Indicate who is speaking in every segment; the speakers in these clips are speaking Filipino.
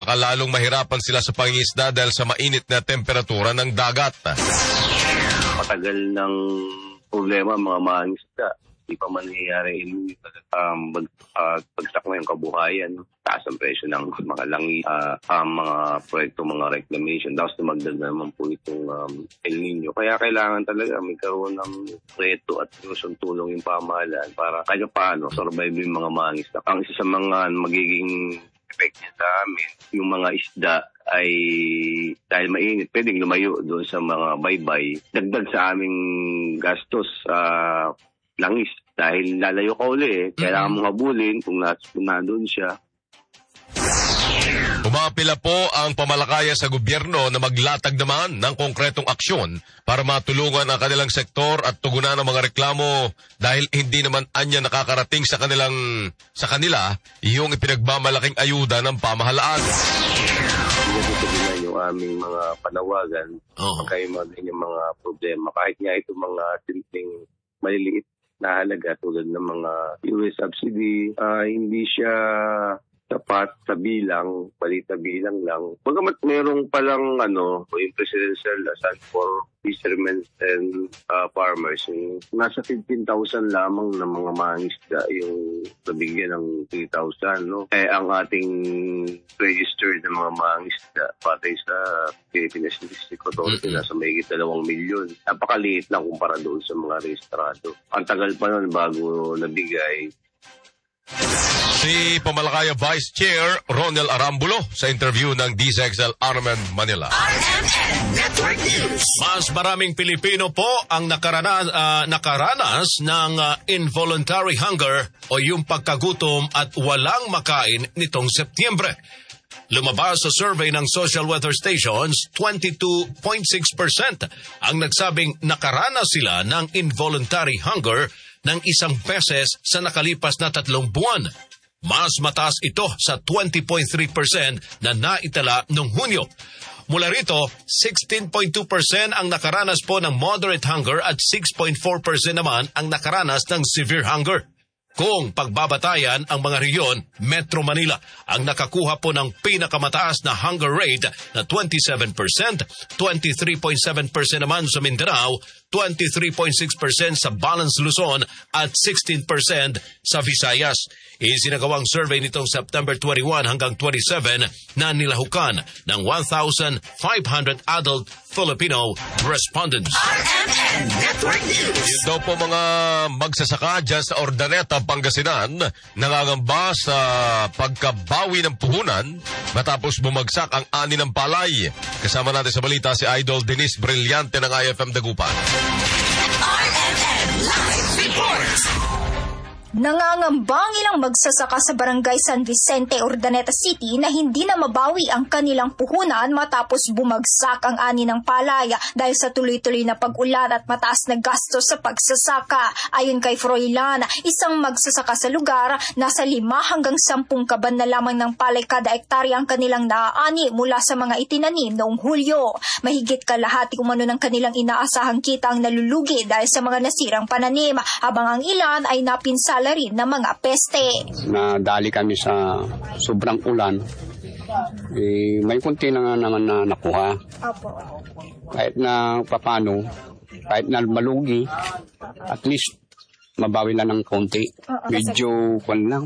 Speaker 1: lalong mahirapan sila sa pangingisda dahil sa mainit na temperatura ng dagat.
Speaker 2: Matagal ng problema mga mangingisda. Hindi pa man nangyayari bagsak na yung kabuhayan. Taas ang presyo ng mga langi, mga proyekto, mga reclamation. Tapos dumagdag naman po itong El Nino. Kaya kailangan talaga may karoon ng proyekto at tulong yung pamahalaan para kaya paano survive yung mga mangingisda. Ang isa sa mga magiging effect niya sa amin, yung mga isda ay dahil mainit, pwedeng lumayo doon sa mga baybay. Dagdag sa aming gastos langis. Dahil lalayo ka uli kailangan mong habulin kung nandun siya.
Speaker 1: Umapila po ang pamalakaya sa gobyerno na maglatag naman ng konkretong aksyon para matulungan ang kanilang sektor at tugunan ang mga reklamo dahil hindi naman anya nakakarating sa kanila yung ipinagbamalaking ayuda ng pamahalaan.
Speaker 2: Hindi yung aming mga panawagan pagka yung mga ganyang mga problema. Kahit nga ito mga simpleng maliliit na halaga tulad ng mga US subsidy, hindi siya tapat sa bilang, balita bilang lang. Bagamat merong palang yung Presidential Fund for Fishermen and Farmers, yung nasa 15,000 lamang ng mga mangingisda yung nabigyan ng 3,000. No? Ang ating registered na mga mangingisda patay sa Philippine Statistics Authority nasa mahigit 2 milyon. Napakaliit lang kumpara doon sa mga rehistrado. Ang tagal pa nun bago nabigay.
Speaker 1: Si Pamalakaya Vice Chair Ronel Arambulo sa interview ng DZXL RMN Manila.
Speaker 3: RMN Network News.
Speaker 4: Mas maraming Pilipino po ang nakaranas ng involuntary hunger o yung pagkagutom at walang makain nitong Setyembre. Lumabas sa survey ng Social Weather Stations, 22.6% ang nagsabing nakaranas sila ng involuntary hunger ng 1 beses sa nakalipas na 3 buwan. Mas mataas ito sa 20.3% na naitala noong Hunyo. Mula rito, 16.2% ang nakaranas po ng moderate hunger at 6.4% naman ang nakaranas ng severe hunger. Kung pagbabatayan ang mga rehiyon, Metro Manila ang nakakuha po ng pinakamataas na hunger rate na 27%, 23.7% naman sa Mindanao, 23.6% sa Balance Luzon at 16% sa Visayas. Isinagawang survey nitong September 21 hanggang 27 na nilahukan ng 1,500 adult Filipino respondents.
Speaker 3: RMN Network News.
Speaker 1: Yun daw po mga magsasaka dyan sa Ordaneta, Pangasinan, nangangamba sa pagkabawi ng puhunan matapos bumagsak ang ani ng palay. Kasama natin sa balita si Idol Denise Brillante ng IFM Dagupan.
Speaker 3: RMN Live Report.
Speaker 5: Nangangambang ilang magsasaka sa Barangay San Vicente, Urdaneta City na hindi na mabawi ang kanilang puhunan matapos bumagsak ang ani ng palay dahil sa tuloy-tuloy na pag-ulan at mataas na gastos sa pagsasaka. Ayon kay Froilan, isang magsasaka sa lugar, nasa 5 hanggang 10 kaban na lamang ng palay kada ektarya ang kanilang naaani mula sa mga itinanim noong Hulyo. Mahigit kalahati umano ng kanilang inaasahang kita ang nalulugi dahil sa mga nasirang pananim, habang ang ilan ay napinsala rin ng mga peste.
Speaker 6: Nadali kami sa sobrang ulan. May kunti na nga naman na nakuha. Kahit na papano, kahit na malugi, at least mabawi lang ng konti. Medyo kwan lang.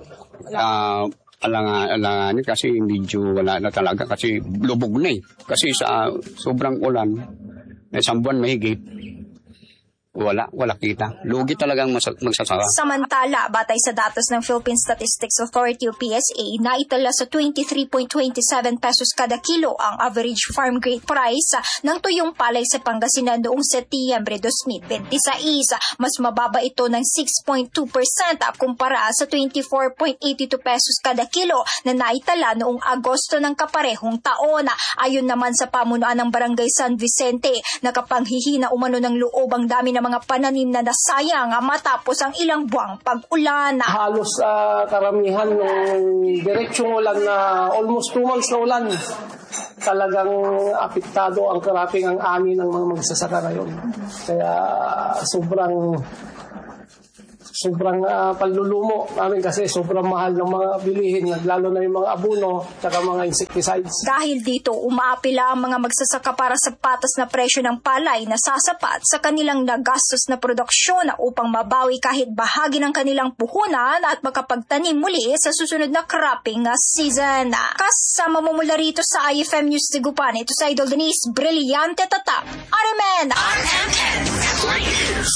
Speaker 6: Alanganin kasi medyo wala na talaga kasi lubog na eh. Kasi sa sobrang ulan, may 1 buwan mahigit. Wala kita. Lugi talagang magsasaka.
Speaker 5: Samantala, batay sa datos ng Philippine Statistics Authority o PSA, naitala sa 23.27 pesos kada kilo ang average farm grade price ng tuyong palay sa Pangasinan noong Setyembre 2026. Mas mababa ito ng 6.2% kumpara sa 24.82 pesos kada kilo na naitala noong Agosto ng kaparehong taon. Ayon naman sa pamunuan ng Barangay San Vicente, nakapanghihina umano ng loob ang dami ng mga pananim na nasayang matapos ang ilang buwang pag-ulan.
Speaker 7: Halos karamihan ng diretsong ulan na almost 2 months na ulan. Talagang apektado ang karaping ang ani ng mga magsasaka ngayon. Kaya sobrang panlulumo namin kasi sobrang mahal ng mga bilihin, lalo na yung mga abono at mga insecticides.
Speaker 5: Dahil dito, umaapila ang mga magsasaka para sa patas na presyo ng palay na sasapat sa kanilang nagastos na produksyon upang mabawi kahit bahagi ng kanilang puhunan at makapagtanim muli sa susunod na cropping season. Kasama mo mula rito sa IFM News Tigupan, ito sa Idol Denise Brillante Tatak, RMN
Speaker 3: Network News.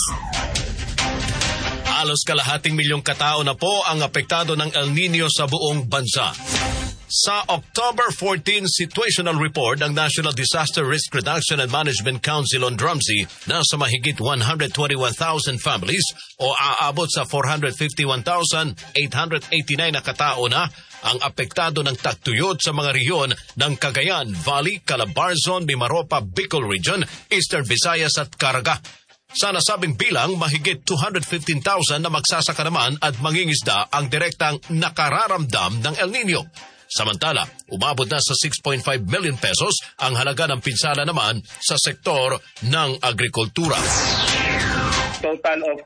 Speaker 4: Halos kalahating milyong katao na po ang apektado ng El Nino sa buong bansa. Sa October 14 Situational Report ng National Disaster Risk Reduction and Management Council on Drumsy, nasa mahigit 121,000 families o aabot sa 451,889 na katao na ang apektado ng tagtuyot sa mga rehiyon ng Cagayan Valley, Calabarzon, Mimaropa, Bicol Region, Eastern Visayas at Caraga. Sa nasabing bilang, mahigit 215,000 na magsasaka naman at mangingisda ang direktang nakararamdam ng El Nino. Samantala, umabot na sa 6.5 million pesos ang halaga ng pinsala naman sa sektor ng agrikultura.
Speaker 8: Total of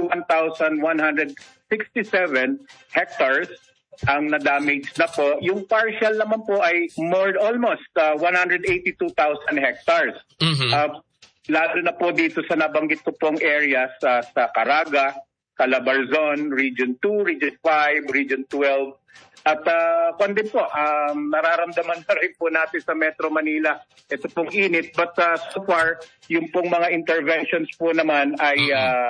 Speaker 8: 41,167 hectares ang na-damage na po. Yung partial naman po ay almost 182,000 hectares. Lalo na po dito sa nabanggit ko pong areas sa Caraga, Calabarzon, Region 2, Region 5, Region 12. At kundi po, nararamdaman na rin po natin sa Metro Manila ito pong init. But so far, yung pong mga interventions po naman ay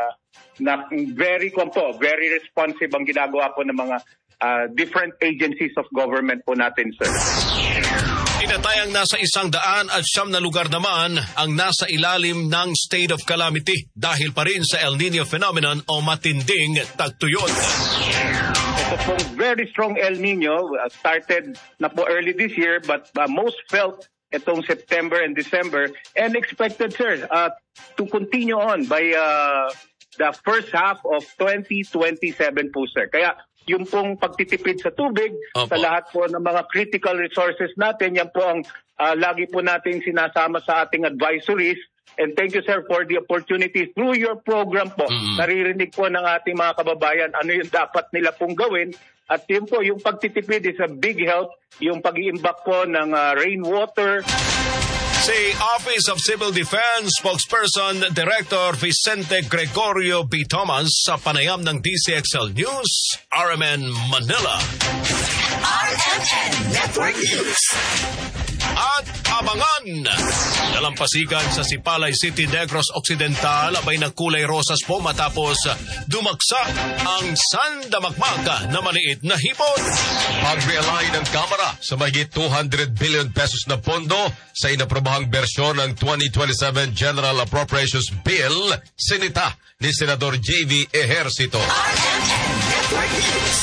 Speaker 8: very responsive ang ginagawa po ng mga different agencies of government po natin, sir.
Speaker 4: Tinatayang nasa 109 na lugar naman ang nasa ilalim ng state of calamity dahil pa rin sa El Nino phenomenon o matinding tagtuyot.
Speaker 8: Ito pong very strong El Nino started na po early this year but most felt itong September and December and expected, sir, to continue on by the first half of 2027 po, sir. Kaya yung pong pagtitipid sa tubig, sa lahat po ng mga critical resources natin, yan po ang lagi po natin sinasama sa ating advisories. And thank you, sir, for the opportunity. Through your program po, naririnig po ng ating mga kababayan ano yung dapat nila pong gawin. At yun po, yung pagtitipid is a big help. Yung pag-iimbak po ng rainwater.
Speaker 4: Si Office of Civil Defense Spokesperson Director Vicente Gregorio B. Thomas sa panayam ng DCXL News, RMN Manila.
Speaker 3: RMN Network News.
Speaker 4: At abangan! Dalampasigan sa Sipalay City, Negros Occidental abay nagkulay rosas po matapos dumaksa ang sandamagmag na maliit na hipon.
Speaker 1: Pag-realign ng Kamara sa mahigit 200 billion pesos na pondo sa inaprobahang bersyon ng 2027 General Appropriations Bill, sinita ni Senador J.V. Ejercito.
Speaker 3: RMN Network News.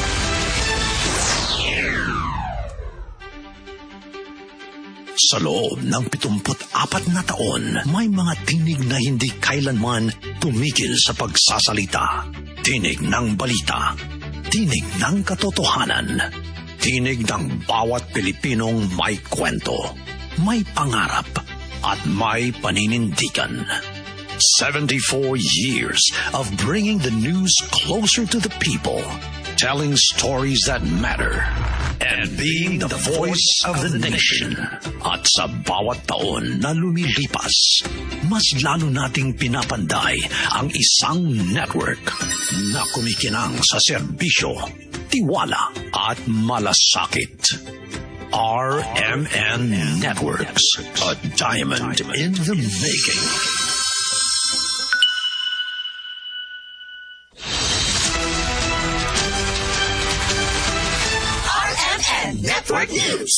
Speaker 9: Sa loob ng 74 na taon, may mga tinig na hindi kailanman tumigil sa pagsasalita. Tinig ng balita, tinig ng katotohanan, tinig ng bawat Pilipinong may kwento, may pangarap at may paninindigan. 74 years of bringing the news closer to the people, telling stories that matter, and being the voice of the nation. At sa bawat taon na lumilipas, mas lalo nating pinapanday ang isang network na kumikinang sa serbisyo, tiwala at malasakit. RMN Networks, a diamond in the making.
Speaker 3: Network News.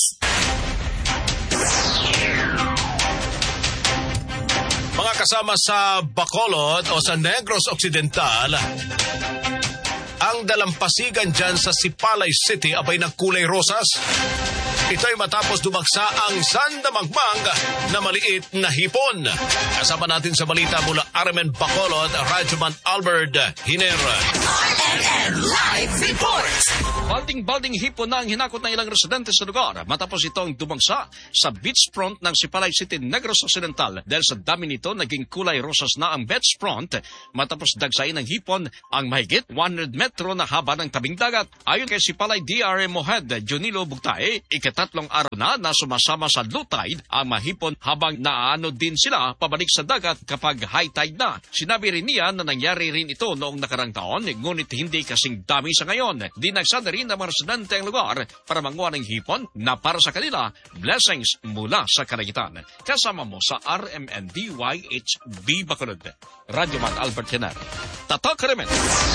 Speaker 4: Mga kasama sa Bacolod o sa Negros Occidental, ang dalampasigan dyan sa Sipalay City abay nagkulay rosas. Ito'y matapos dumaksa ang sandamagmag na maliit na hipon. Kasama natin sa balita mula RMN Bacolod, Radyoman Albert Hiner.
Speaker 3: RMN RMN Live Report.
Speaker 4: Balding-balding hipon na ang hinakot ng ilang residente sa lugar matapos itong dumangsa sa beachfront ng Sipalay City, Negros Occidental. Dahil sa dami nito, naging kulay rosas na ang beachfront matapos dagsain ng hipon ang mahigit 100 metro na haba ng tabing dagat. Ayon kay Sipalay DRMO Head Junilo Bugtae, ikatatlong araw na sumasama sa low tide ang mahipon habang naaano din sila pabalik sa dagat kapag high tide na. Sinabi rin niya na nangyari rin ito noong nakarang taon, ngunit hindi kasing dami sa ngayon. Dinagsada rin ng mga residente ang lugar para manguha ng hipon na para sa kanila, blessings mula sa kalagitan. Kasama mo sa RMNDYHB Bacolod. Radyo Man Albert Henar. Tatak Remen.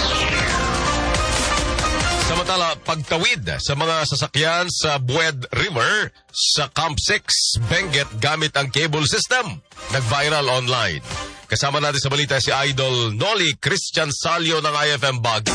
Speaker 1: Samantala, pagtawid sa mga sasakyan sa Bued River sa Camp 6, Benguet gamit ang cable system. Nag-viral online. Kasama natin sa balita si Idol Noli Christian Salio ng IFM Baguio.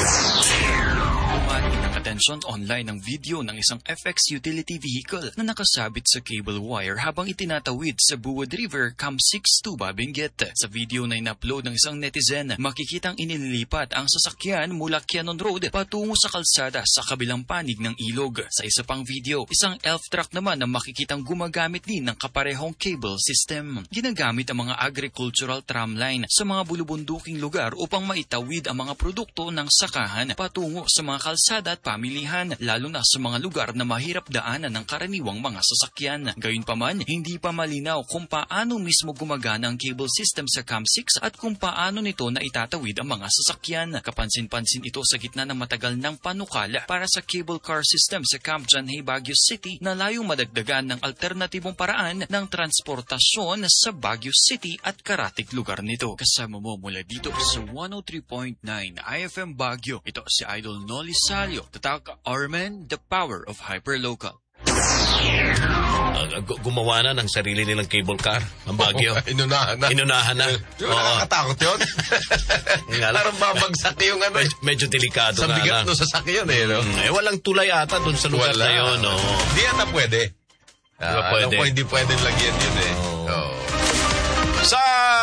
Speaker 10: Atensyon online ang video ng isang FX utility vehicle na nakasabit sa cable wire habang itinatawid sa Buod River, Camp 6, Tuba, Benguet. Sa video na in-upload ng isang netizen, makikitang inililipat ang sasakyan mula Quezon Road patungo sa kalsada sa kabilang panig ng ilog. Sa isa pang video, isang elf truck naman na makikitang gumagamit din ng kaparehong cable system. Ginagamit ang mga agricultural tramline sa mga bulubunduking lugar upang maitawid ang mga produkto ng sakahan patungo sa mga kalsada at pamilihan, lalo na sa mga lugar na mahirap daanan ng karaniwang mga sasakyan. Gayunpaman, hindi pa malinaw kung paano mismo gumagana ang cable system sa Camp 6 at kung paano nito na itatawid ang mga sasakyan. Kapansin-pansin ito sa gitna ng matagal ng panukala para sa cable car system sa Camp Janhay, Baguio City na layong madagdagan ng alternatibong paraan ng transportasyon sa Baguio City at karatig lugar nito. Kasama mo mula dito sa 103.9 IFM Baguio. Ito si Idol Noli Salio. Tatak Armen, the power of hyperlocal.
Speaker 4: Gumawa na ng sarili nilang cable car ang Baguio.
Speaker 1: Inunahan na. Nakakatakot yun. Parang babagsak yung ano.
Speaker 4: Medyo delikado
Speaker 1: sa
Speaker 4: nga. Sa
Speaker 1: bigat no sasakyan eh. No?
Speaker 4: Walang tulay ata dun sa lugar na yun. No?
Speaker 1: Di ata pwede.
Speaker 4: Pwede.
Speaker 1: Hindi pwede lagyan yun eh.
Speaker 4: Sa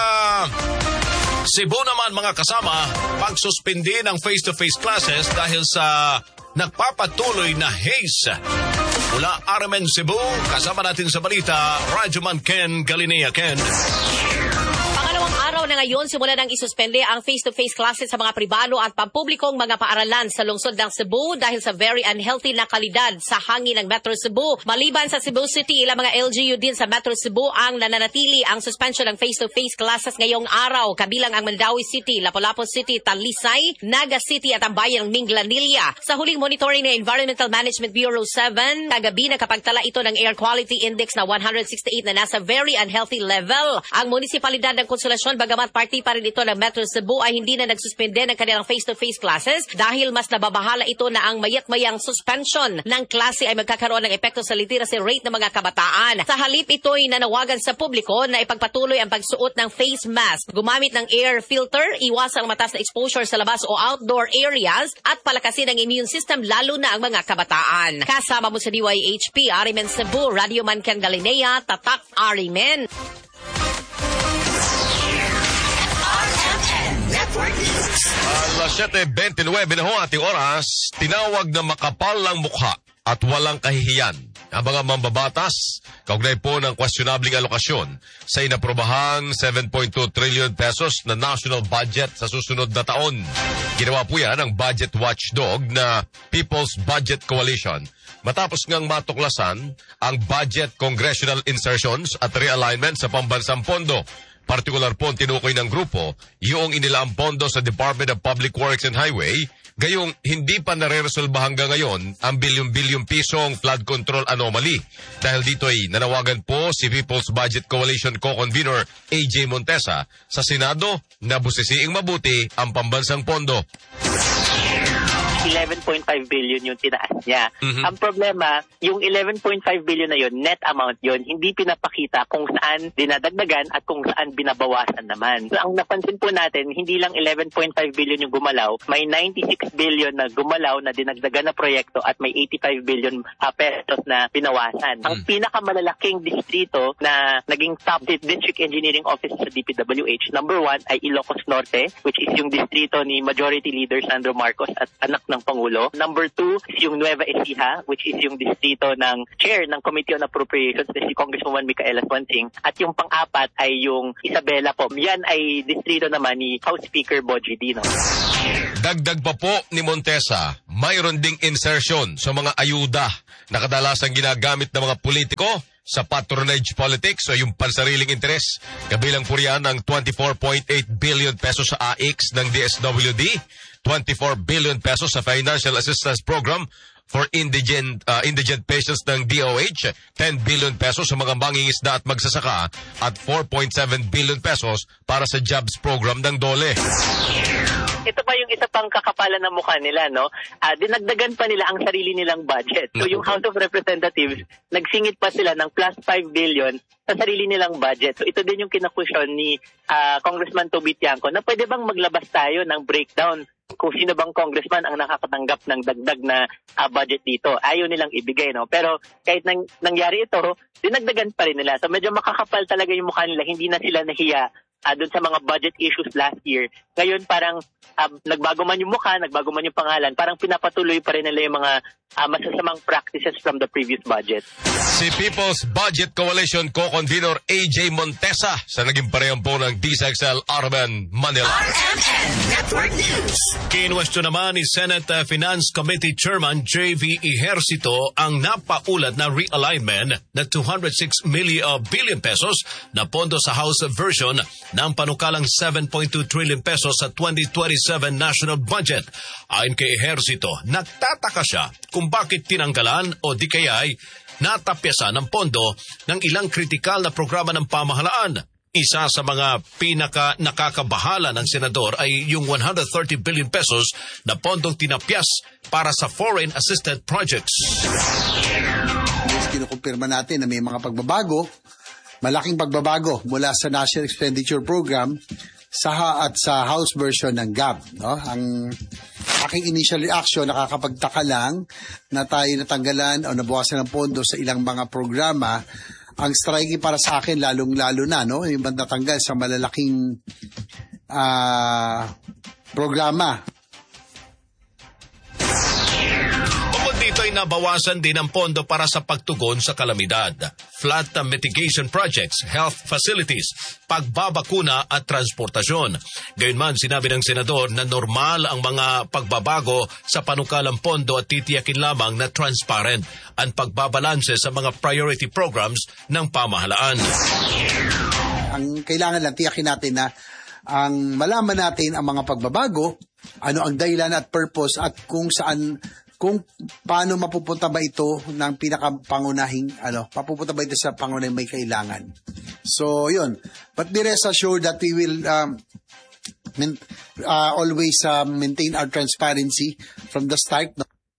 Speaker 4: Cebu naman mga kasama, pagsuspindi ng face-to-face classes dahil sa nagpapatuloy na haze. Mula RMN Cebu, kasama natin sa balita, Radyoman Ken Galinea. Ken.
Speaker 11: Pangalawang araw na ngayon, simula nang isuspende ang face-to-face classes sa mga pribado at pampublikong mga paaralan sa lungsod ng Cebu dahil sa very unhealthy na kalidad sa hangin ng Metro Cebu. Maliban sa Cebu City, ilang mga LGU din sa Metro Cebu ang nananatili ang suspension ng face-to-face classes ngayong araw, kabilang ang Mandawi City, Lapu-Lapu City, Talisay, Naga City at ang bayan ng Minglanilla. Sa huling monitoring ng Environmental Management Bureau 7, kagabi nakapagtala ito ng Air Quality Index na 168 na nasa very unhealthy level. Ang munisipalidad ng Konsolasyon, bagamat party pa rin ito ng Metro Cebu, ay hindi na nagsuspende ng kanilang face-to-face classes dahil mas nababahala ito na ang mayat-mayang suspension ng klase ay magkakaroon ng epekto sa literacy rate ng mga kabataan. Sa halip, ito'y nanawagan sa publiko na ipagpatuloy ang pagsuot ng face mask, gumamit ng air filter, iwasan ang mataas na exposure sa labas o outdoor areas, at palakasin ang immune system lalo na ang mga kabataan. Kasama mo sa DYHP, Arimen Cebu, Radio Man Ken Galinea, Tatak Arimen.
Speaker 1: Alas 7:29 na ho ating oras, tinawag na makapal ang mukha at walang kahihiyan ang mga mambabatas kaugnay po ng questionabling alokasyon sa inaprobahang 7.2 trillion pesos na national budget sa susunod na taon. Ginawa po yan ng budget watchdog na People's Budget Coalition matapos ngang matuklasan ang budget congressional insertions at realignment sa pambansang pondo. Partikular po ang tinukoy ng grupo, yung inilaang pondo sa Department of Public Works and Highway, gayong hindi pa nare-resolba hanggang ngayon ang bilyon-bilyong pisong flood control anomaly. Dahil dito ay nanawagan po si People's Budget Coalition Co-Convener AJ Montesa sa Senado na busisiing mabuti ang pambansang pondo.
Speaker 12: 11.5 billion yung tinaas niya. Ang problema, yung 11.5 billion na yun, net amount yun, hindi pinapakita kung saan dinadagdagan at kung saan binabawasan naman. So, ang napansin po natin, hindi lang 11.5 billion yung gumalaw, may 96 billion na gumalaw na dinagdagan na proyekto at may 85 billion pesos na binawasan. Ang pinakamalalaking distrito na naging top district engineering office sa DPWH, number 1 ay Ilocos Norte, which is yung distrito ni Majority Leader Sandro Marcos at anak ng Pangulo. Number 2 is yung Nueva Ecija, which is yung distrito ng chair ng Committee on Appropriations na si Congresswoman Micaela Swansing. At yung pang-apat ay yung Isabela po. Yan ay distrito naman ni House Speaker Bogie Dino.
Speaker 1: Dagdag pa po ni Montesa, mayroon ding insertion sa mga ayuda na kadalasang ginagamit ng mga politiko sa patronage politics o yung pansariling interes. Kabilang po riyan ang 24.8 billion pesos sa AIX ng DSWD, 24 billion pesos sa Financial Assistance Program for indigent patients ng DOH, 10 billion pesos sa mga mangingisda at magsasaka, at 4.7 billion pesos para sa jobs program ng DOLE.
Speaker 12: Ito pa yung isa pang kakapalan ng mukha nila, no? Dinagdagan pa nila ang sarili nilang budget. So yung House of Representatives, nagsingit pa sila ng plus 5 billion sa sarili nilang budget. So ito din yung kinakusyon ni Congressman Toby Tiangco na pwede bang maglabas tayo ng breakdown kung sino bang congressman ang nakakatanggap ng dagdag na budget dito. Ayaw nilang ibigay, no? Pero kahit nangyari ito, dinagdagan pa rin nila. So medyo makakapal talaga yung mukha nila. Hindi na sila nahiya doon sa mga budget issues last year. Ngayon parang nagbago man yung mukha, nagbago man yung pangalan, parang pinapatuloy pa rin nila yung mga masasamang practices from the previous budget.
Speaker 1: Si People's Budget Coalition Co-Convenor AJ Montesa sa naging parehong po ng DSXL Arban Manila.
Speaker 3: RMN Network News.
Speaker 4: Kinwestiyon naman ni Senate Finance Committee Chairman J.V. Ejercito ang napaulat na realignment na 206 billion pesos na pondo sa House version ng panukalang 7.2 trillion pesos sa 2027 national budget. Ayon kay Ejercito, nagtataka siya kung bakit tinanggalan o di kaya'y natapyasan ng pondo ng ilang kritikal na programa ng pamahalaan. Isa sa mga pinaka nakakabahala ng senador ay yung 130 billion pesos na pondong tinapyas para sa foreign assisted projects.
Speaker 13: Kinukumpirma natin na may mga pagbabago, malaking pagbabago mula sa National Expenditure Program at sa House version ng GAB. No? Ang aking initial reaction, nakakapagtaka lang na tayo natanggalan o nabawasan ng pondo sa ilang mga programa. Ang striking para sa akin, lalong-lalo na, no? Yung natanggal sa malalaking programa.
Speaker 4: Dito ay nabawasan din ang pondo para sa pagtugon sa kalamidad, flood mitigation projects, health facilities, pagbabakuna at transportasyon. Gayunman, sinabi ng senador na normal ang mga pagbabago sa panukalang pondo at titiyakin lamang na transparent ang pagbabalanse sa mga priority programs ng pamahalaan.
Speaker 13: Ang kailangan lang tiyakin natin na ang malaman natin ang mga pagbabago, ano ang dahilan at purpose at kung paano mapupunta ba ito ng pinakapangunahing, mapupunta ba ito sa pangunahing may kailangan. So, yun. But be rest assured that we will always maintain our transparency from the start.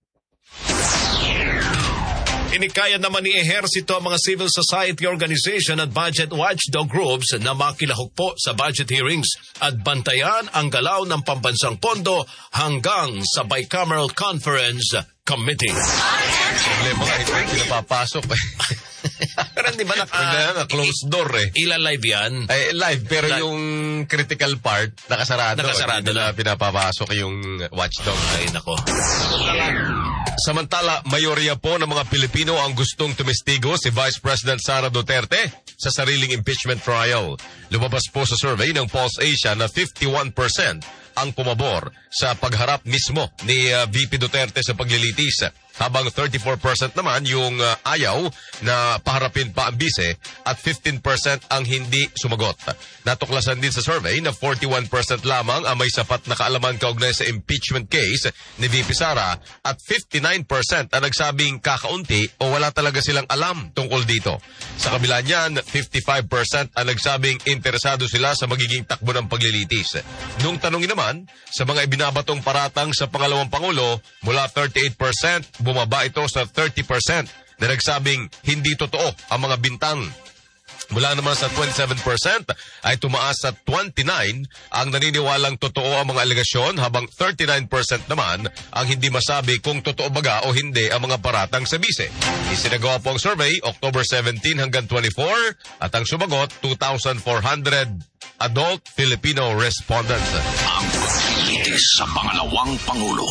Speaker 4: Inikaya naman ni Ejercito ang mga civil society organization at budget watchdog groups na makilahok po sa budget hearings at bantayan ang galaw ng pambansang pondo hanggang sa Bicameral Conference Committee.
Speaker 1: Problema nga, hindi napapasok.
Speaker 4: Pero hindi ba
Speaker 1: closed door eh.
Speaker 4: Ila-live yan?
Speaker 1: Live, pero yung critical part, nakasarado.
Speaker 4: Nakasarado na.
Speaker 1: Pinapapasok yung watchdog.
Speaker 4: Ay, nako.
Speaker 1: Samantala, mayorya po ng mga Pilipino ang gustong tumestigo si Vice President Sara Duterte sa sariling impeachment trial. Lumabas po sa survey ng Pulse Asia na 51% ang pumabor sa pagharap mismo ni VP Duterte sa paglilitis. habang 34% naman yung ayaw na paharapin pa ang bise at 15% ang hindi sumagot. Natuklasan din sa survey na 41% lamang ang may sapat na kaalaman kaugnay sa impeachment case ni VP Sara at 59% ang nagsabing kakaunti o wala talaga silang alam tungkol dito. Sa kabila niyan, 55% ang nagsabing interesado sila sa magiging takbo ng paglilitis. Nung tanongin naman, sa mga ibinabatong paratang sa pangalawang Pangulo, mula 38%, bumaba ito sa 30% na nagsabing hindi totoo ang mga bintang. Mula naman sa 27% ay tumaas sa 29% ang naniniwalang totoo ang mga alegasyon habang 39% naman ang hindi masabi kung totoo baga o hindi ang mga paratang sa bise. Isinagawa po ang survey October 17 hanggang 24 at ang sumagot 2,400 adult Filipino respondents.
Speaker 9: Ang paglilitis sa pangalawang Pangulo.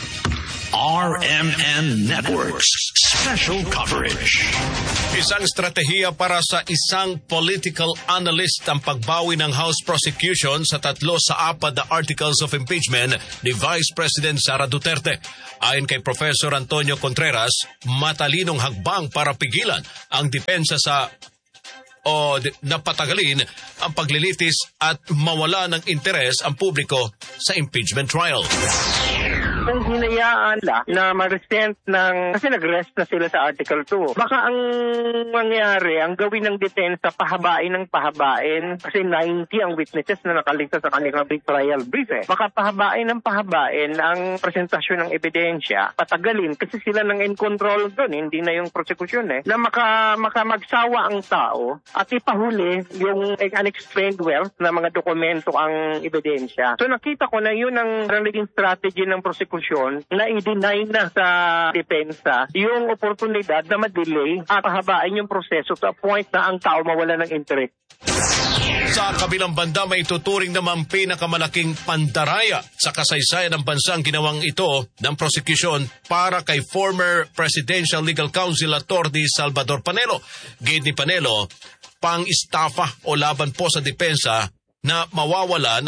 Speaker 9: RMN Networks Special Coverage.
Speaker 4: Isang estratehiya para sa isang political analyst ang pagbawi ng House prosecution sa 3 sa 4 na articles of impeachment ni Vice President Sara Duterte. Ayon kay Professor Antonio Contreras, matalinong hagbang para pigilan ang depensa napatagalin ang paglilitis at mawala ng interes ang publiko sa impeachment trial.
Speaker 8: Kung hinayaan na ma-resent kasi nag-rest na sila sa Article 2. Baka ang mangyari, ang gawin ng depensa, pahabain kasi 90 ang witnesses na nakalista sa kanilang trial brief. Baka pahabain ang presentasyon ng ebidensya, patagalin kasi sila nang in control doon, hindi na yung prosecution na magsawa ang tao at ipahuli yung unexplained wealth na mga dokumento ang ebidensya. So nakita ko na yun ang naging strategy ng prosecution na i-deny na sa depensa yung oportunidad na ma-delay at pahabain yung proseso to a point na ang tao mawala ng interest.
Speaker 4: Sa kabilang banda, may tuturing naman pinakamalaking pandaraya sa kasaysayan ng bansang ginawang ito ng prosecution para kay former Presidential Legal Counsel Attorney Salvador Panelo. Gate ni Panelo, pang-estafa o laban po sa depensa na mawawala